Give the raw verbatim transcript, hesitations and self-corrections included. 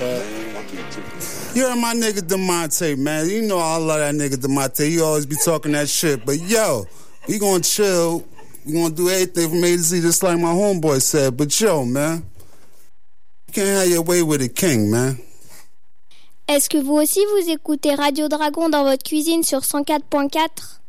You heard my nigga DeMonte, man. You know I love that nigga DeMonte. He always be talking that shit. But yo, we gonna chill. We gonna do everything from A to Z, just like my homeboy said. But yo, man, you can't have your way with a king, man. Est-ce que vous aussi vous écoutez Radio Dragon dans votre cuisine sur cent quatre point quatre?